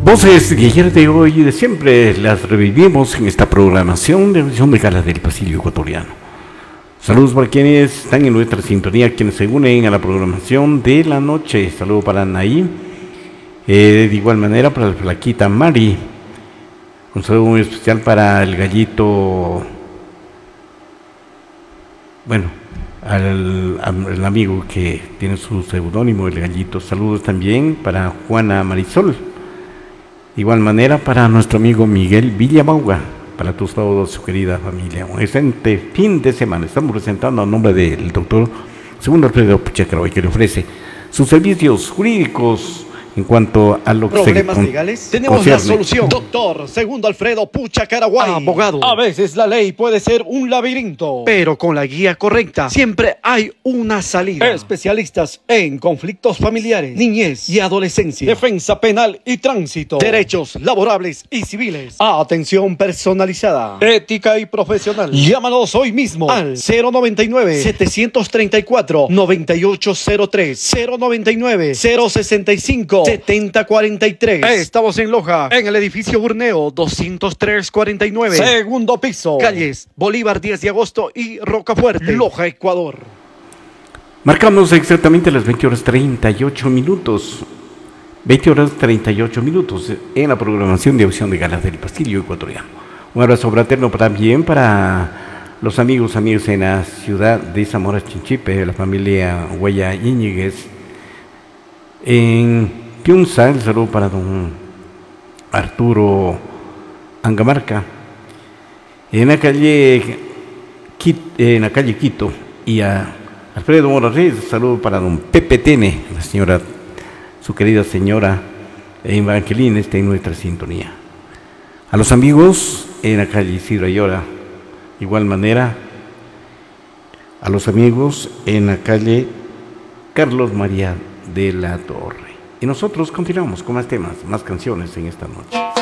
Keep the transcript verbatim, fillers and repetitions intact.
Voces de ayer, de hoy y de siempre las revivimos en esta programación de edición de Gala del Pasillo Ecuatoriano. Saludos para quienes están en nuestra sintonía, quienes se unen a la programación de la noche. Saludos para Anaí, eh, de igual manera para la flaquita Mari. Un saludo muy especial para el gallito, bueno, al, al amigo que tiene su seudónimo, el gallito. Saludos también para Juana Marisol. De igual manera para nuestro amigo Miguel Villamauga, para todos, toda su querida familia. Un excelente fin de semana. Estamos presentando a nombre del doctor Segundo Alfredo Puchacaraguay, que le ofrece sus servicios jurídicos en cuanto a lo que ¿Problemas se legales? Tenemos concierne. la solución. Doctor Segundo Alfredo Puchacaraguay, abogado. A veces la ley puede ser un laberinto, Pero con la guía correcta, siempre hay una salida. especialistas en conflictos familiares, Niñez y adolescencia. defensa penal y tránsito, Derechos laborables y civiles. atención personalizada, ética y profesional. Llámanos hoy mismo Al cero noventa y nueve, setecientos treinta y cuatro, noventa y ocho cero tres, cero noventa y nueve, cero sesenta y cinco, setenta cuarenta y tres. Estamos en Loja, En el edificio Burneo, doscientos tres cuarenta y nueve. segundo piso. Calles Bolívar diez de agosto y Rocafuerte, Loja, Ecuador. Marcamos exactamente las veinte horas treinta y ocho minutos. veinte horas treinta y ocho minutos en la programación de audición de Galas del Pasillo Ecuatoriano. Un abrazo fraterno también para los amigos, amigos en la ciudad de Zamora Chinchipe, la familia Huella Íñiguez. En Piunza, el saludo para don Arturo Angamarca. En la calle, en la calle Quito, y a Alfredo Morales, saludo para don Pepe Tene, la señora, su querida señora Evangelina está en nuestra sintonía. A los amigos en la calle Isidro Ayora, igual manera, a los amigos en la calle Carlos María de la Torre. Y nosotros continuamos con más temas, más canciones en esta noche.